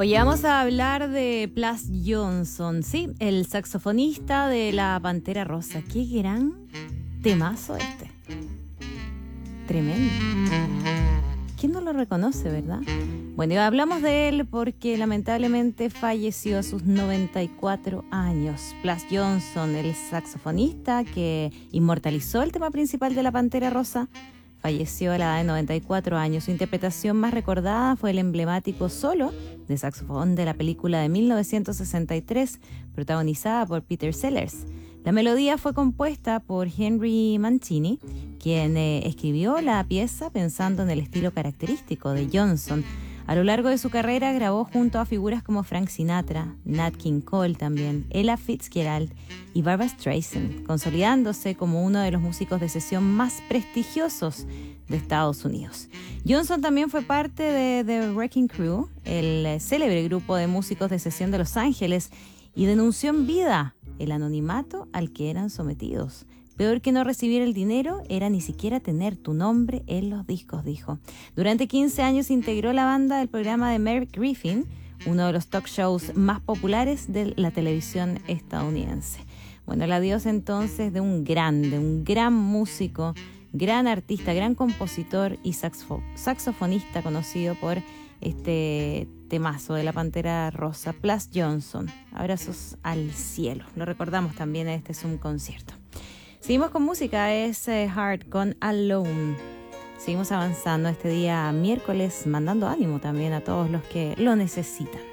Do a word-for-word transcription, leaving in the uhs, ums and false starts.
Oye, vamos a hablar de Plas Johnson, sí, el saxofonista de la Pantera Rosa. Qué gran temazo este. Tremendo. ¿Quién no lo reconoce, verdad? Bueno, y hablamos de él porque lamentablemente falleció a sus noventa y cuatro años. Plas Johnson, el saxofonista que inmortalizó el tema principal de la Pantera Rosa, falleció a la edad de noventa y cuatro años. Su interpretación más recordada fue el emblemático solo de saxofón de la película de mil novecientos sesenta y tres, protagonizada por Peter Sellers. La melodía fue compuesta por Henry Mancini, quien eh, escribió la pieza pensando en el estilo característico de Johnson. A lo largo de su carrera grabó junto a figuras como Frank Sinatra, Nat King Cole también, Ella Fitzgerald y Barbra Streisand, consolidándose como uno de los músicos de sesión más prestigiosos de Estados Unidos. Johnson también fue parte de The Wrecking Crew, el célebre grupo de músicos de sesión de Los Ángeles, y denunció en vida el anonimato al que eran sometidos. Peor que no recibir el dinero era ni siquiera tener tu nombre en los discos, dijo. Durante quince años integró la banda del programa de Merv Griffin, uno de los talk shows más populares de la televisión estadounidense. Bueno, el adiós entonces de un grande, un gran músico, gran artista, gran compositor y saxofo- saxofonista conocido por este temazo de la Pantera Rosa, Plas Johnson. Abrazos al cielo. Lo recordamos también en este Zoom concierto. Seguimos con música, es eh, Heart con Alone. Seguimos avanzando este día miércoles, mandando ánimo también a todos los que lo necesitan.